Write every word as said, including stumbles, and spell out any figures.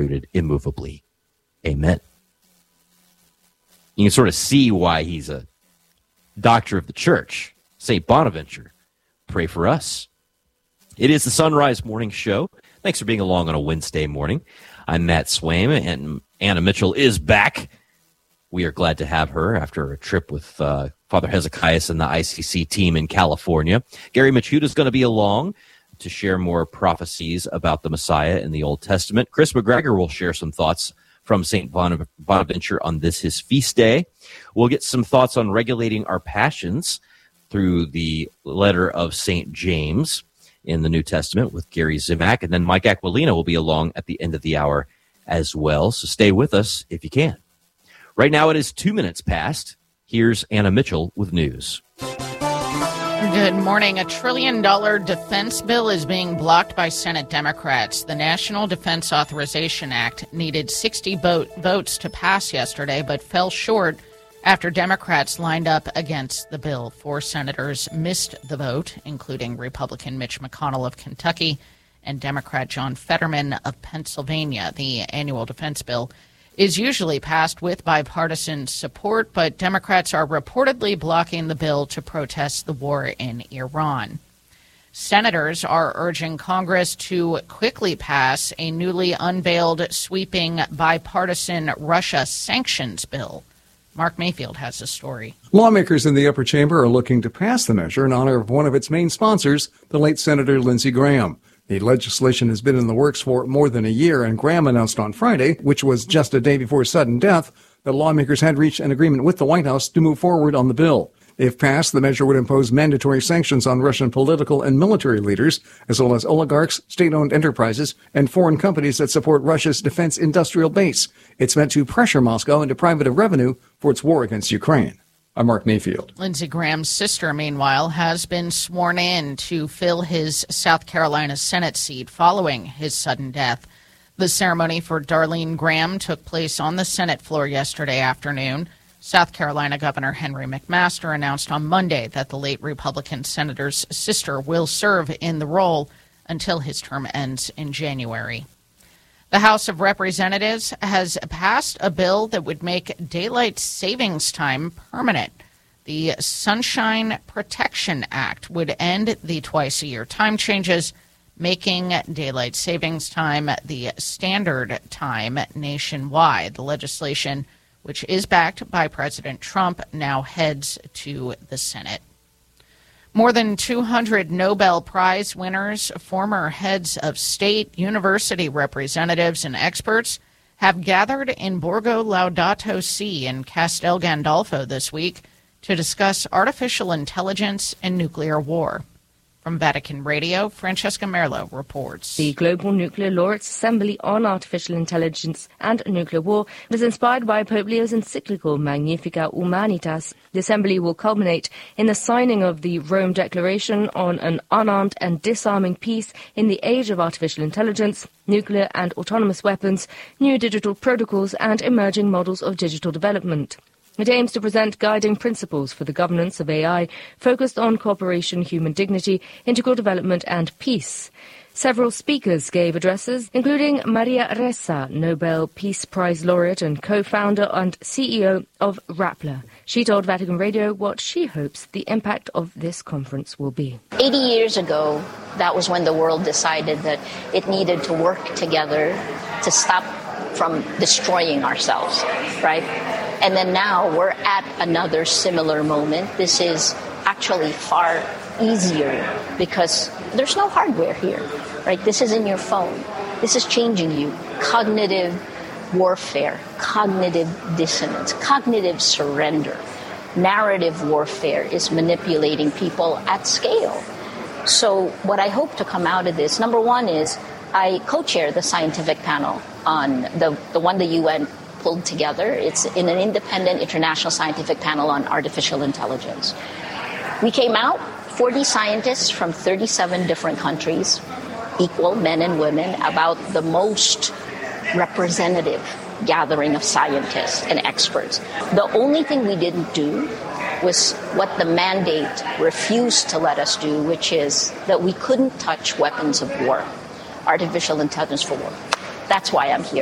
rooted immovably. Amen. You can sort of see why he's a doctor of the church. Saint Bonaventure, pray for us. It is the Sunrise Morning Show. Thanks for being along on a Wednesday morning. I'm Matt Swaim, and Anna Mitchell is back. We are glad to have her after a trip with uh, Father Hezekiah and the I C C team in California. Gary Machuda is going to be along to share more prophecies about the Messiah in the Old Testament. Chris McGregor will share some thoughts from Saint Bonaventure on this, his feast day. We'll get some thoughts on regulating our passions through the letter of Saint James in the New Testament with Gary Zimak. And then Mike Aquilina will be along at the end of the hour as well. So stay with us if you can. Right now it is two minutes past. Here's Anna Mitchell with news. Good morning. A trillion dollar defense bill is being blocked by Senate Democrats. The National Defense Authorization Act needed sixty vote, votes to pass yesterday, but fell short after Democrats lined up against the bill. Four senators missed the vote, including Republican Mitch McConnell of Kentucky and Democrat John Fetterman of Pennsylvania. The annual defense bill is usually passed with bipartisan support, but Democrats are reportedly blocking the bill to protest the war in Iran. Senators are urging Congress to quickly pass a newly unveiled sweeping bipartisan Russia sanctions bill. Mark Mayfield has the story. Lawmakers in the upper chamber are looking to pass the measure in honor of one of its main sponsors, the late Senator Lindsey Graham. The legislation has been in the works for more than a year, and Graham announced on Friday, which was just a day before his sudden death, that lawmakers had reached an agreement with the White House to move forward on the bill. If passed, the measure would impose mandatory sanctions on Russian political and military leaders, as well as oligarchs, state-owned enterprises, and foreign companies that support Russia's defense industrial base. It's meant to pressure Moscow into private revenue for its war against Ukraine. I'm Mark Mayfield. Lindsey Graham's sister, meanwhile, has been sworn in to fill his South Carolina Senate seat following his sudden death. The ceremony for Darlene Graham took place on the Senate floor yesterday afternoon. South Carolina Governor Henry McMaster announced on Monday that the late Republican senator's sister will serve in the role until his term ends in January. The House of Representatives has passed a bill that would make daylight savings time permanent. The Sunshine Protection Act would end the twice-a-year time changes, making daylight savings time the standard time nationwide. The legislation, which is backed by President Trump, now heads to the Senate. More than two hundred Nobel Prize winners, former heads of state, university representatives, and experts have gathered in Borgo Laudato Si in Castel Gandolfo this week to discuss artificial intelligence and nuclear war. From Vatican Radio, Francesca Merlo reports. The Global Nuclear Laureates Assembly on Artificial Intelligence and Nuclear War was inspired by Pope Leo's encyclical Magnificat Humanitas. The assembly will culminate in the signing of the Rome Declaration on an unarmed and disarming peace in the age of artificial intelligence, nuclear and autonomous weapons, new digital protocols, and emerging models of digital development. It aims to present guiding principles for the governance of A I, focused on cooperation, human dignity, integral development, and peace. Several speakers gave addresses, including Maria Ressa, Nobel Peace Prize laureate and co-founder and C E O of Rappler. She told Vatican Radio what she hopes the impact of this conference will be. eighty years ago, that was when the world decided that it needed to work together to stop from destroying ourselves, right? And then now we're at another similar moment. This is actually far easier because there's no hardware here, right? This is in your phone. This is changing you. Cognitive warfare, cognitive dissonance, cognitive surrender. Narrative warfare is manipulating people at scale. So what I hope to come out of this, number one is I co-chair the scientific panel on the, the one the U N pulled together. It's in an independent international scientific panel on artificial intelligence. We came out, forty scientists from thirty-seven different countries, equal men and women, about the most representative gathering of scientists and experts. The only thing we didn't do was what the mandate refused to let us do, which is that we couldn't touch weapons of war, artificial intelligence for war. That's why I'm here.